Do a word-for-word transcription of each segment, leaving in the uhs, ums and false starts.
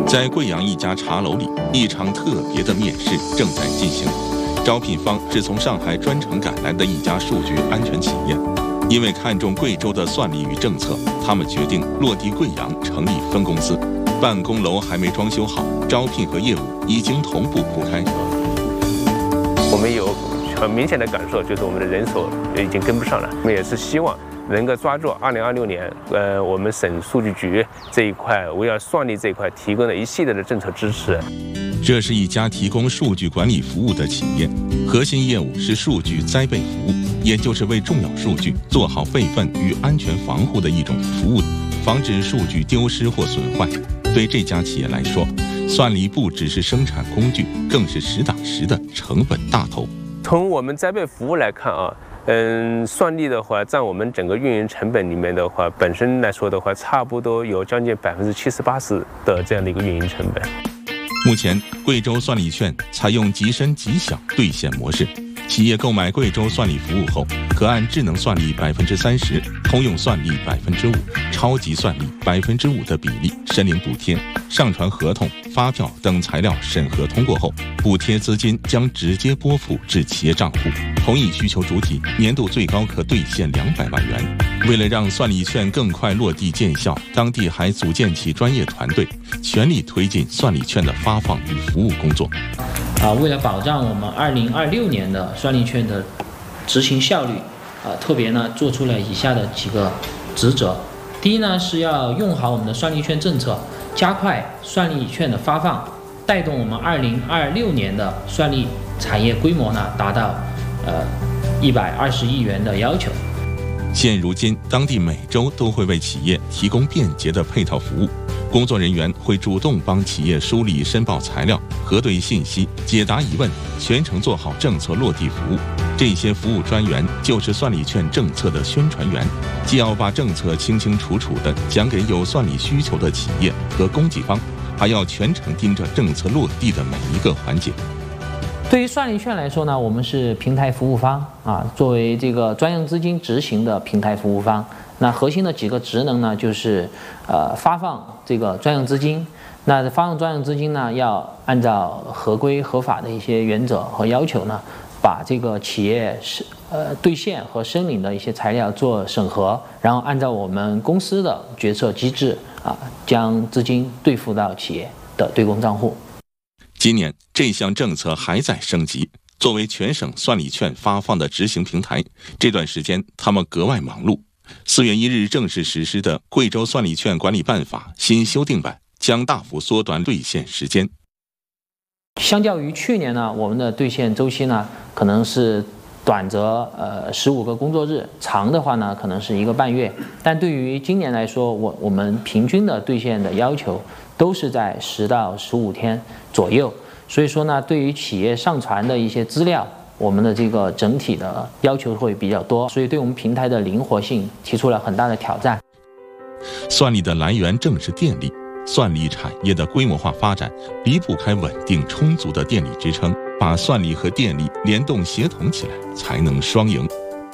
在贵阳一家茶楼里，一场特别的面试正在进行。招聘方是从上海专程赶来的一家数据安全企业。因为看重贵州的算力与政策，他们决定落地贵阳，成立分公司。办公楼还没装修好，招聘和业务已经同步铺开。 我们有很明显的感受，就是我们的人手已经跟不上了。我们也是希望能够抓住二零二六年，呃，我们省数据局这一块围绕算力这一块提供了一系列的政策支持。 这是一家提供数据管理服务的企业，核心业务是数据灾备服务，也就是为重要数据做好备份与安全防护的一种服务，防止数据丢失或损坏。对这家企业来说，算力不只是生产工具，更是实打实的成本大头。 从我们灾备服务来看啊，嗯，算力的话，占我们整个运营成本里面的话，本身来说的话，差不多有将近百分之七十八十的这样的一个运营成本。 目前，贵州算力券采用即申即享兑现模式。企业购买贵州算力服务后，可按智能算力百分之三十、通用算力百分之五、超级算力百分之五的比例申领补贴。上传合同、发票等材料审核通过后，补贴资金将直接拨付至企业账户。同一需求主体年度最高可兑现两百万元。为了让算力券更快落地见效，当地还组建起专业团队，全力推进算力券的发放与服务工作。 啊，为了保障我们二零二六年的算力券的执行效率，啊，特别呢做出了以下的几个职责。第一呢，是要用好我们的算力券政策，加快算力券的发放，带动我们二零二六年的算力产业规模呢达到呃一百二十亿元的要求。 现如今，当地每周都会为企业提供便捷的配套服务。工作人员会主动帮企业梳理申报材料、核对信息、解答疑问，全程做好政策落地服务。这些服务专员就是算力券政策的宣传员，既要把政策清清楚楚地讲给有算力需求的企业和供给方，还要全程盯着政策落地的每一个环节。 对于算力券来说呢，我们是平台服务方啊，作为这个专项资金执行的平台服务方。那核心的几个职能呢，就是呃发放这个专项资金。那发放专项资金呢，要按照合规合法的一些原则和要求呢，把这个企业是呃兑现和申领的一些材料做审核，然后按照我们公司的决策机制啊，将资金兑付到企业的对公账户。 今年这项政策还在升级。作为全省算力券发放的执行平台，这段时间他们格外忙碌。四月一日正式实施的《贵州算力券管理办法》新修订版将大幅缩短兑现时间。 相较于去年呢，我们的兑现周期呢，可能是短则呃十五个工作日，长的话呢，可能是一个半月。但对于今年来说，我我们平均的兑现的要求都是在十到十五天左右。所以说呢，对于企业上传的一些资料，我们的这个整体的要求会比较多，所以对我们平台的灵活性提出了很大的挑战。 算力的来源正是电力，算力产业的规模化发展离不开稳定充足的电力支撑，把算力和电力联动协同起来，才能双赢。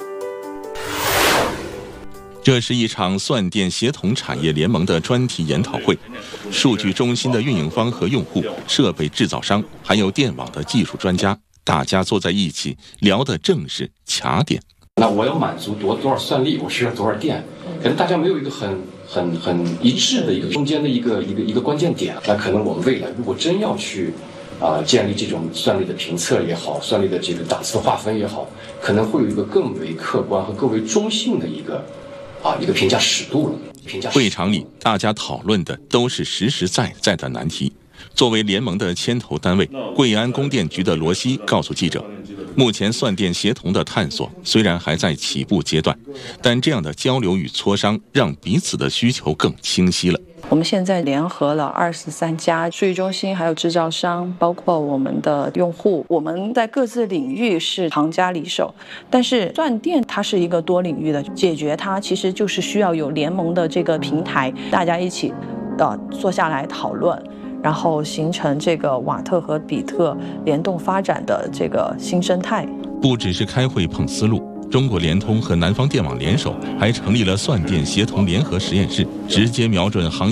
这是一场算电协同产业联盟的专题研讨会，数据中心的运营方和用户、设备制造商，还有电网的技术专家，大家坐在一起聊的正是卡点。 那我要满足多多少算力，我需要多少电？可能大家没有一个很很很一致的一个中间的一个一个一个关键点。那可能我们未来如果真要去啊、呃、建立这种算力的评测也好，算力的这个档次划分也好，可能会有一个更为客观和更为中性的一个。啊，一个评价尺度了。评价会场里，大家讨论的都是实实在在的难题。作为联盟的牵头单位，贵安供电局的罗西告诉记者，目前算电协同的探索虽然还在起步阶段，但这样的交流与磋商，让彼此的需求更清晰了。 我们现在联合了二十三家数据中心，还有制造商，包括我们的用户。我们在各自领域是行家里手，但是算电它是一个多领域的，解决它其实就是需要有联盟的这个平台，大家一起呃坐下来讨论，然后形成这个瓦特和比特联动发展的这个新生态。 不只是开会碰思路，中国联通和南方电网联手，还成立了算电协同联合实验室，直接瞄准行业